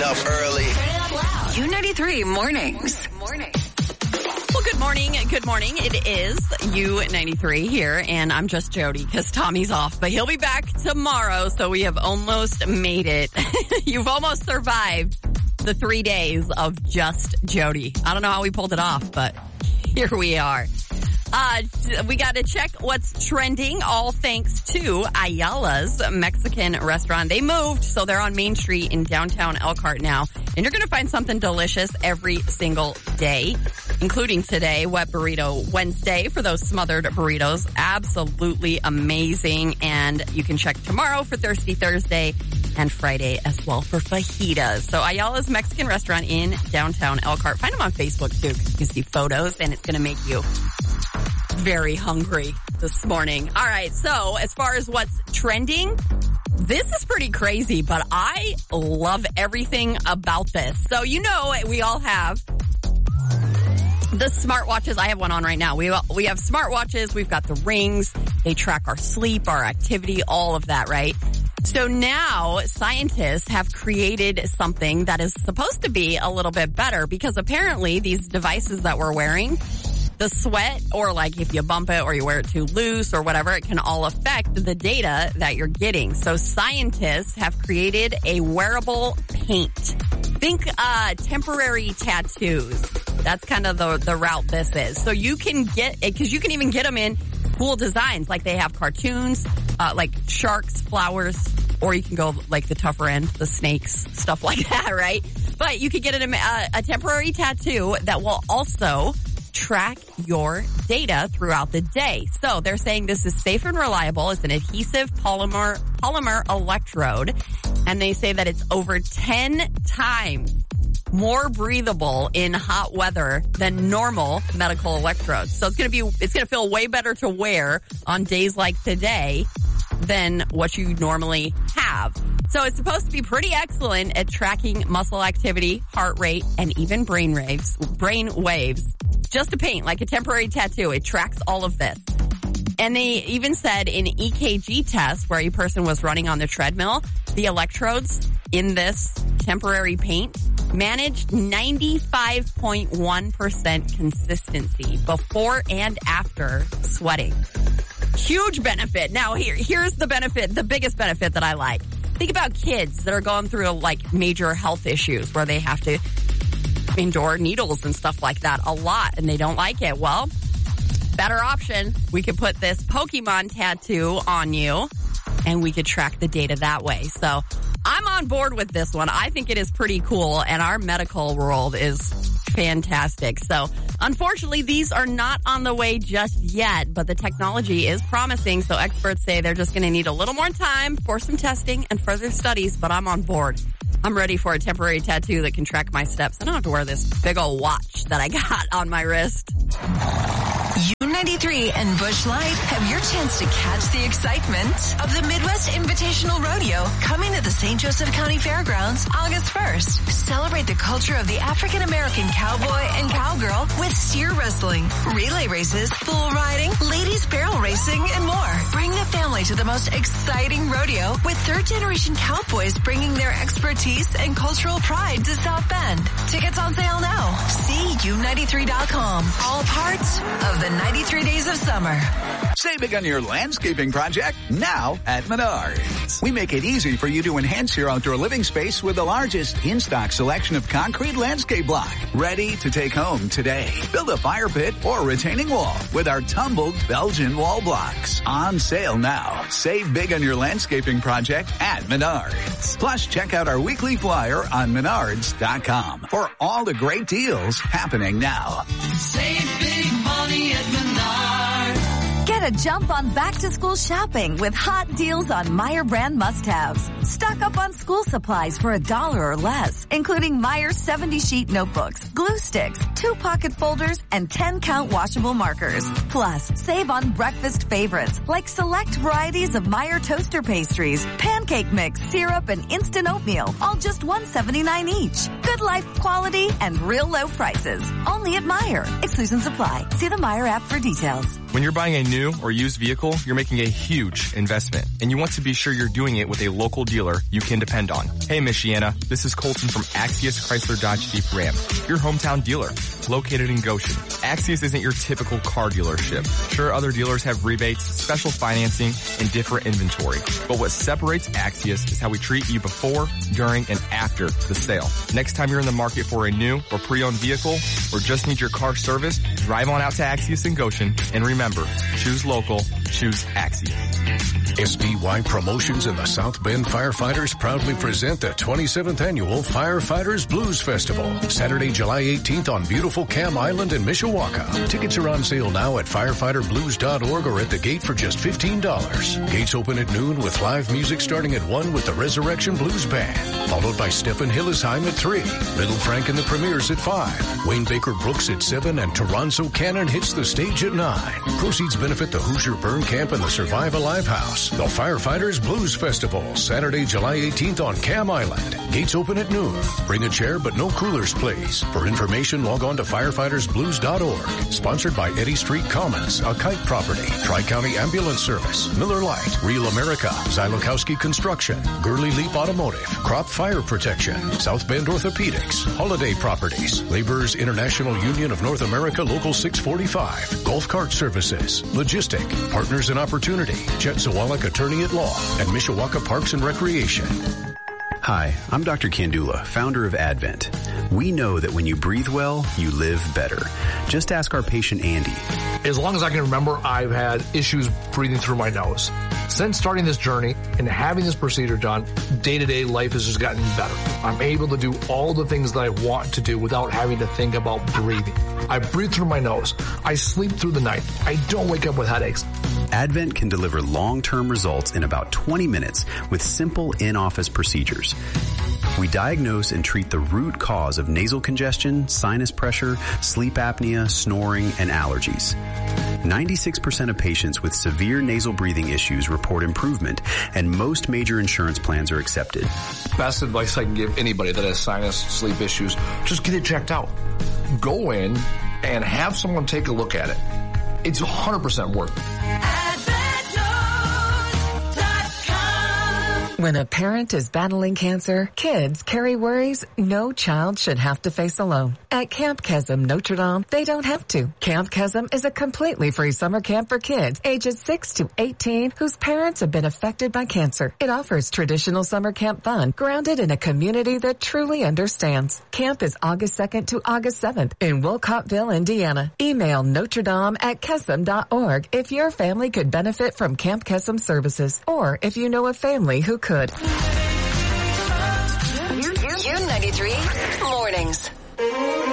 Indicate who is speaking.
Speaker 1: up early.
Speaker 2: U93 Mornings.
Speaker 3: Well, good morning. Good morning. It is U93 here, and I'm just Jody because Tommy's off, but he'll be back tomorrow, so we have almost made it. You've almost survived the 3 days of just Jody. I don't know how we pulled it off, but here we are. We got to check what's trending, all thanks to Ayala's Mexican restaurant. They moved, so they're on Main Street in downtown Elkhart now. And you're going to find something delicious every single day, including today, Wet Burrito Wednesday for those smothered burritos. Absolutely amazing. And you can check tomorrow for Thirsty Thursday and Friday as well for fajitas. So Ayala's Mexican restaurant in downtown Elkhart. Find them on Facebook, too, because you can see photos, and it's going to make you very hungry this morning. All right, so as far as what's trending, this is pretty crazy, but I love everything about this. So, you know, we all have the smartwatches. I have one on right now. We have smartwatches. We've got the rings. They track our sleep, our activity, all of that, right? So now scientists have created something that is supposed to be a little bit better because apparently these devices that we're wearing, the sweat, or like if you bump it or you wear it too loose or whatever, it can all affect the data that you're getting. So scientists have created a wearable paint. Think temporary tattoos. That's kind of the route this is. So you can get it, because you can even get them in cool designs. Like they have cartoons, like sharks, flowers, or you can go like the tougher end, the snakes, stuff like that, right? But you could get a temporary tattoo that will also track your data throughout the day. So they're saying this is safe and reliable. It's an adhesive polymer electrode, and they say that it's over 10 times more breathable in hot weather than normal medical electrodes. So it's going to feel way better to wear on days like today than what you normally have. So it's supposed to be pretty excellent at tracking muscle activity, heart rate, and even brain waves. Just a paint, like a temporary tattoo. It tracks all of this. And they even said in EKG tests where a person was running on the treadmill, the electrodes in this temporary paint managed 95.1% consistency before and after sweating. Huge benefit. Now here's the benefit, the biggest benefit that I like. Think about kids that are going through like major health issues where they have to endure needles and stuff like that a lot and they don't like it. Well, better option. We could put this Pokemon tattoo on you and we could track the data that way. So I'm on board with this one. I think it is pretty cool and our medical world is fantastic. So unfortunately, these are not on the way just yet, but the technology is promising. So experts say they're just going to need a little more time for some testing and further studies, but I'm on board. I'm ready for a temporary tattoo that can track my steps. I don't have to wear this big old watch that I got on my wrist.
Speaker 2: U93 and Busch Light have your chance to catch the excitement of the Midwest Invitational Rodeo coming to the St. Joseph County Fairgrounds August 1st. Celebrate the culture of the African-American cowboy and cowgirl with steer wrestling, relay races, bull riding, ladies barrel racing, and more. Bring the family to the most exciting rodeo with third-generation cowboys bringing their expertise and cultural pride to South Bend. Tickets on sale now. See U93.com. All parts of the 93 days of summer.
Speaker 4: Save big on your landscaping project now at Menards. We make it easy for you to enhance your outdoor living space with the largest in-stock selection of concrete landscape block. Ready to take home today. Build a fire pit or retaining wall with our tumbled Belgian wall blocks. On sale now. Save big on your landscaping project at Menards. Plus, check out our weekly flyer on Menards.com for all the great deals happening now.
Speaker 5: Save big money at Menards.
Speaker 6: Get a jump on back-to-school shopping with hot deals on Meijer brand must-haves. Stock up on school supplies for $1 or less, including Meijer 70-sheet notebooks, glue sticks, 2 pocket folders, and 10-count washable markers. Plus, save on breakfast favorites like select varieties of Meijer toaster pastries, pancake mix, syrup, and instant oatmeal, all just $1.79 each. Good Good life quality and real low prices. Only at Meijer. Exclusions apply. See the Meijer app for details.
Speaker 1: When you're buying a new or used vehicle, you're making a huge investment, and you want to be sure you're doing it with a local dealer you can depend on. Hey, Michiana, this is Colton from Axios Chrysler Dodge Jeep Ram, your hometown dealer, located in Goshen. Axios isn't your typical car dealership. Sure, other dealers have rebates, special financing, and different inventory, but what separates Axios is how we treat you before, during, and after the sale. Next time you're in the market for a new or pre-owned vehicle, or just need your car serviced, drive on out to Axios in Goshen, and remember, choose local, choose Axios.
Speaker 7: SDY Promotions and the South Bend Firefighters proudly present the 27th Annual Firefighters Blues Festival, Saturday, July 18th on beautiful Cam Island in Mishawaka. Tickets are on sale now at firefighterblues.org or at the gate for just $15. Gates open at noon with live music starting at 1 with the Resurrection Blues Band, followed by Stephen Hillesheim at 3, Little Frank and the Premiers at 5, Wayne Baker Brooks at 7, and Toronzo Cannon hits the stage at 9. Proceeds benefit the Hoosier Burn Camp and the Survive Alive House. The Firefighters Blues Festival, Saturday, July 18th on Cam Island. Gates open at noon. Bring a chair, but no coolers, please. For information, log on to firefightersblues.org. Sponsored by Eddy Street Commons, a kite property, Tri-County Ambulance Service, Miller Lite, Real America, Zylokowski Construction, Gurley Leap Automotive, Crop Fire Protection, South Bend Orthopedics, Holiday Properties, Laborers International Union of North America Local 645, Golf Cart Services, Logistic, Partners in Opportunity, Chet Zawalik Attorney at Law, and Mishawaka Parks and Recreation.
Speaker 8: Hi, I'm Dr. Kandula, founder of Advent. We know that when you breathe well, you live better. Just ask our patient Andy.
Speaker 9: As long as I can remember, I've had issues breathing through my nose. Since starting this journey and having this procedure done, day-to-day life has just gotten better. I'm able to do all the things that I want to do without having to think about breathing. I breathe through my nose. I sleep through the night. I don't wake up with headaches.
Speaker 8: Advent can deliver long-term results in about 20 minutes with simple in-office procedures. We diagnose and treat the root cause of nasal congestion, sinus pressure, sleep apnea, snoring, and allergies. 96% of patients with severe nasal breathing issues report improvement, and most major insurance plans are accepted.
Speaker 9: Best advice I can give anybody that has sinus, sleep issues, just get it checked out. Go in and have someone take a look at it. It's 100% worth it.
Speaker 10: When a parent is battling cancer, kids carry worries no child should have to face alone. At Camp Kesem Notre Dame, they don't have to. Camp Kesem is a completely free summer camp for kids ages 6 to 18 whose parents have been affected by cancer. It offers traditional summer camp fun grounded in a community that truly understands. Camp is August 2nd to August 7th in Wilcottville, Indiana. Email NotreDame@kesem.org if your family could benefit from Camp Kesem services or if you know a family who could.